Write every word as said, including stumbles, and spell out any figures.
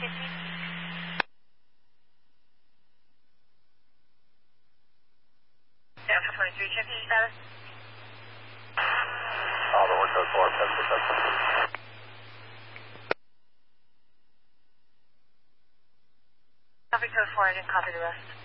Alpha twenty-three, check the status. Alpha one code four, seven six seven. Copy code four, I didn't copy the rest.